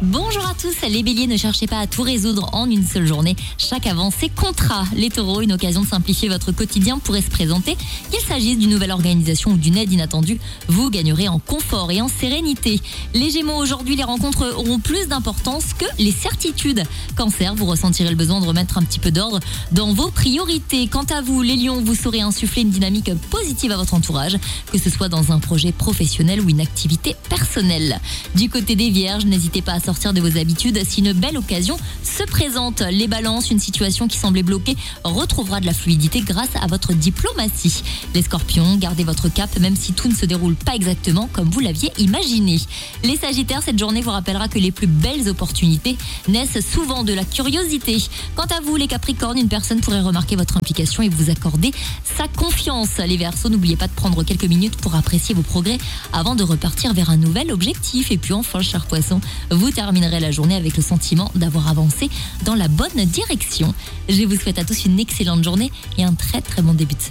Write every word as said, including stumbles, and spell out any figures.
Bonjour à tous, les béliers, ne cherchez pas à tout résoudre en une seule journée. Chaque avancée comptera. Les taureaux, une occasion de simplifier votre quotidien pourrait se présenter. Qu'il s'agisse d'une nouvelle organisation ou d'une aide inattendue, vous gagnerez en confort et en sérénité. Les gémeaux, aujourd'hui, les rencontres auront plus d'importance que les certitudes. Cancer, vous ressentirez le besoin de remettre un petit peu d'ordre dans vos priorités. Quant à vous, les lions, vous saurez insuffler une dynamique positive à votre entourage, que ce soit dans un projet professionnel ou une activité personnelle. Du côté des vierges, n'hésitez pas à sortir de vos habitudes si une belle occasion se présente. Les balances, une situation qui semblait bloquée retrouvera de la fluidité grâce à votre diplomatie. Les scorpions, gardez votre cap même si tout ne se déroule pas exactement comme vous l'aviez imaginé. Les sagittaires, cette journée vous rappellera que les plus belles opportunités naissent souvent de la curiosité. Quant à vous, les capricornes, une personne pourrait remarquer votre implication et vous accorder sa confiance. Les verseaux, n'oubliez pas de prendre quelques minutes pour apprécier vos progrès avant de repartir vers un nouvel objectif. Et puis enfin, cher poisson, vous terminerez la journée avec le sentiment d'avoir avancé dans la bonne direction. Je vous souhaite à tous une excellente journée et un très très bon début de semaine.